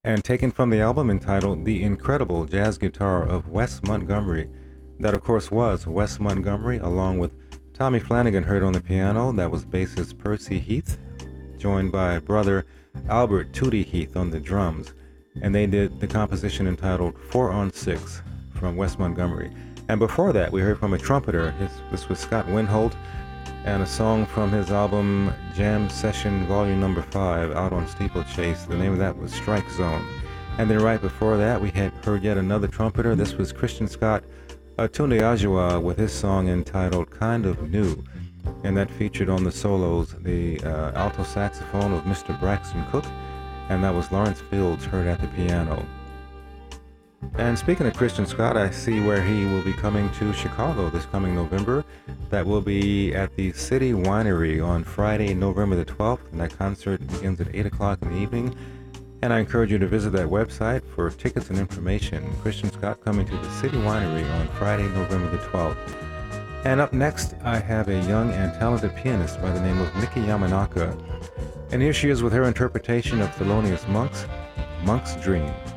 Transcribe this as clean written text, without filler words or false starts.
and taken from the album entitled The Incredible Jazz Guitar of Wes Montgomery. That, of course, was Wes Montgomery, along with Tommy Flanagan heard on the piano. That was bassist Percy Heath, joined by brother Albert Tootie Heath on the drums. And they did the composition entitled 4 on 6 from Wes Montgomery. And before that, we heard from a trumpeter. This was Scott Winholt, and a song from his album Jam Session Volume Number 5 out on Steeplechase. The name of that was Strike Zone. And then right before that, we had heard yet another trumpeter. This was Christian Scott Tunde Ajua with his song entitled Kind of New. And that featured on the solos the alto saxophone of Mr. Braxton Cook, and that was Lawrence Fields heard at the piano. And speaking of Christian Scott, I see where he will be coming to Chicago this coming November. That will be at the City Winery on Friday, November the 12th, and that concert begins at 8 o'clock in the evening. And I encourage you to visit that website for tickets and information. Christian Scott coming to the City Winery on Friday, November the 12th. And up next, I have a young and talented pianist by the name of Miki Yamanaka. And here she is with her interpretation of Thelonious Monk's Dream.